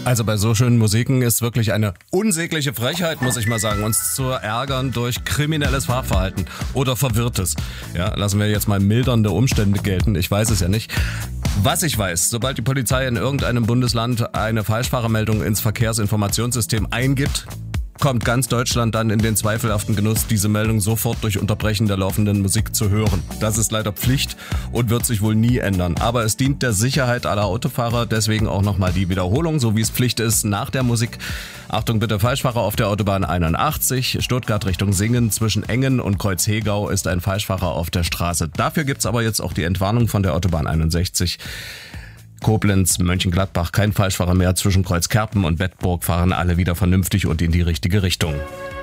Also bei so schönen Musiken ist wirklich eine unsägliche Frechheit, muss ich mal sagen, uns zu ärgern durch kriminelles Fahrverhalten oder Verwirrtes. Ja, lassen wir jetzt mal mildernde Umstände gelten, ich weiß es ja nicht. Was ich weiß, sobald die Polizei in irgendeinem Bundesland eine Falschfahrermeldung ins Verkehrsinformationssystem eingibt, kommt ganz Deutschland dann in den zweifelhaften Genuss, diese Meldung sofort durch Unterbrechen der laufenden Musik zu hören. Das ist leider Pflicht und wird sich wohl nie ändern. Aber es dient der Sicherheit aller Autofahrer, deswegen auch nochmal die Wiederholung, so wie es Pflicht ist, nach der Musik. Achtung bitte, Falschfahrer auf der Autobahn 81, Stuttgart Richtung Singen, zwischen Engen und Kreuz-Hegau ist ein Falschfahrer auf der Straße. Dafür gibt's aber jetzt auch die Entwarnung von der Autobahn 61. Koblenz, Mönchengladbach, kein Falschfahrer mehr. Zwischen Kreuzkerpen und Bedburg fahren alle wieder vernünftig und in die richtige Richtung.